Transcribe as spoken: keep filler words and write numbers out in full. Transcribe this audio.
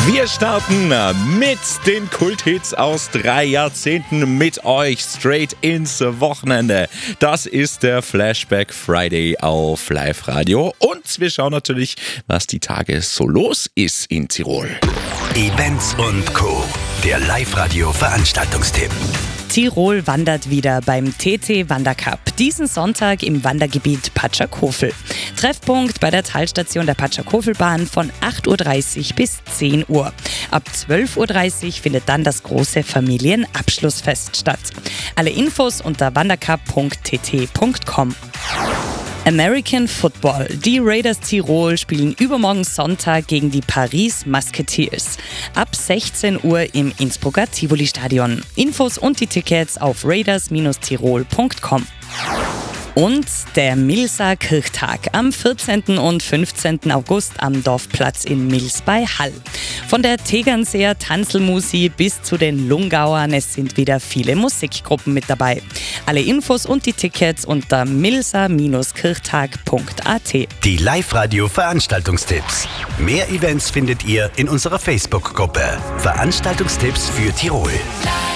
Wir starten mit den Kulthits aus drei Jahrzehnten mit euch straight ins Wochenende. Das ist der Flashback Friday auf Live Radio und wir schauen natürlich, was die Tage so los ist in Tirol. Events und Co. Der Live Radio Veranstaltungstipp. Tirol wandert wieder beim T T Wandercup. Diesen Sonntag im Wandergebiet Patschakofel. Treffpunkt bei der Talstation der Patschakofelbahn von acht Uhr dreißig bis zehn Uhr. Ab zwölf Uhr dreißig findet dann das große Familienabschlussfest statt. Alle Infos unter wandercup punkt t t punkt com. American Football. Die Raiders Tirol spielen übermorgen Sonntag gegen die Paris Musketeers. Ab sechzehn Uhr im Innsbrucker Tivoli-Stadion. Infos und die Tickets auf raiders tirol punkt com. Und der Milser Kirchtag am vierzehnten und fünfzehnten August am Dorfplatz in Mils bei Hall. Von der Tegernseer Tanzelmusi bis zu den Lungauern, es sind wieder viele Musikgruppen mit dabei. Alle Infos und die Tickets unter milser kirchtag punkt a t. Die Live-Radio-Veranstaltungstipps. Mehr Events findet ihr in unserer Facebook-Gruppe. Veranstaltungstipps für Tirol.